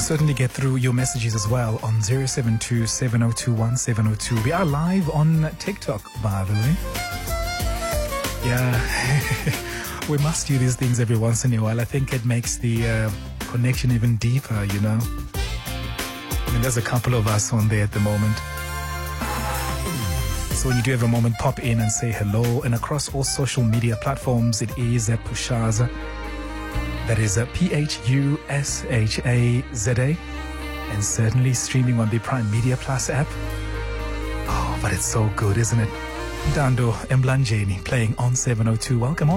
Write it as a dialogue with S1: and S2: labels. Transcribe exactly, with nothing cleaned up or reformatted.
S1: certainly get through your messages as well on zero seven two, seven zero two one, seven zero two. We are live on TikTok, by the way. Yeah, we must do these things every once in a while. I think it makes the uh, connection even deeper, you know. And there's a couple of us on there at the moment. So when you do have a moment, pop in and say hello. And across all social media platforms, it is at Phushaza. That is a P H U S H A Z A, and certainly streaming on the Prime Media Plus app. Oh, but it's so good, isn't it? Dando Mblanjeni playing on seven oh two. Welcome on.